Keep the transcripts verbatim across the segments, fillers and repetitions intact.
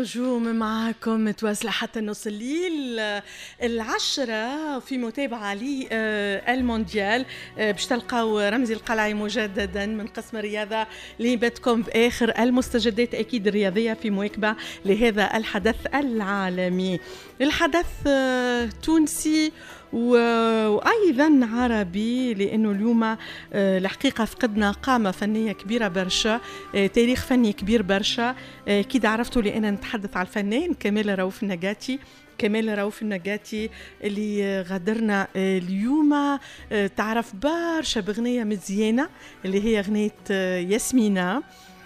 النجوم معكم متواصلة حتى نص الليل العشرة في متابعة للمونديال. باش تلقاو رمزي القلعي مجددا من قسم الرياضة اللي بتكم بآخر المستجدات أكيد الرياضية في مواكبة لهذا الحدث العالمي. الحدث تونسي وأيضا عربي، لأنه اليوم الحقيقة فقدنا قامة فنية كبيرة برشا، تاريخ فني كبير برشا. كده عرفتوا لأننا نتحدث على الفنان كمال رؤوف النجاتي. كمال رؤوف النجاتي اللي غادرنا اليوم، تعرف برشا بغنية مزيانة اللي هي غنية ياسمينة،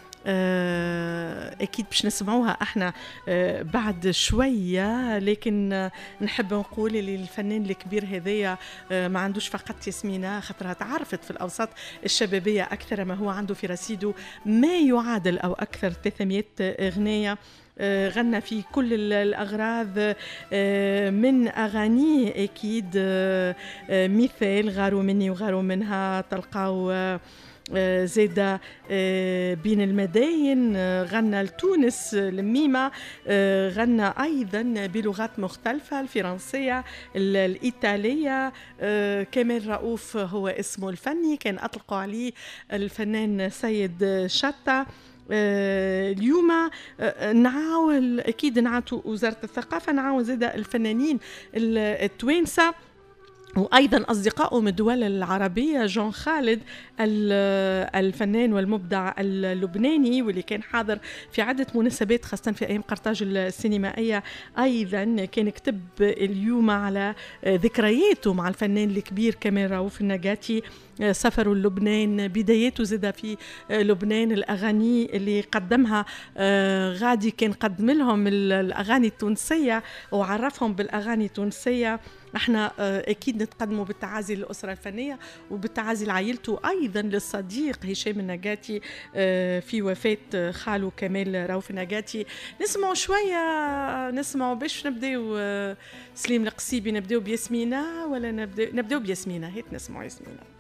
أكيد باش نسمعوها احنا بعد شوية. لكن نحب نقول لي الفنان الكبير هذايا ما عندوش فقط ياسمينة، خاطرها تعرفت في الأوساط الشبابية أكثر ما هو عنده في رصيده ما يعادل أو أكثر ثلاثمائة أغنية. غنى في كل الأغراض، من أغانيه أكيد مثال غاروا مني وغاروا منها، تلقاو زيدا بين المداين، غنى لتونس الميمة، غنى أيضا بلغات مختلفة، الفرنسية الإيطالية. كمال رؤوف هو اسمه الفني، كان أطلقوا عليه الفنان سيد شطة. اليوم نعاول أكيد نعاتوا وزارة الثقافة، نعاول زيدا الفنانين التوانسة وأيضا أصدقائه من الدول العربية. جون خالد الفنان والمبدع اللبناني واللي كان حاضر في عدة مناسبات خاصة في أيام قرطاج السينمائية، أيضا كان كتب اليوم على ذكرياته مع الفنان الكبير كمال رؤوف النجاتي، سفروا لبنان، بداياته زادة في لبنان، الأغاني اللي قدمها غادي كان قدم لهم الأغاني التونسية وعرفهم بالأغاني التونسية. احنا اكيد نتقدموا بالتعازي للأسرة الفنية وبالتعازي لعائلته، ايضا للصديق هشام النجاتي في وفاة خاله كمال رؤوف النجاتي. نسمعوا شوية، نسمعوا باش نبداو سليم القصيبي، نبداو بياسمينة ولا نبداو نبداو بياسمينة؟ هيت نسمعوا ياسمينة.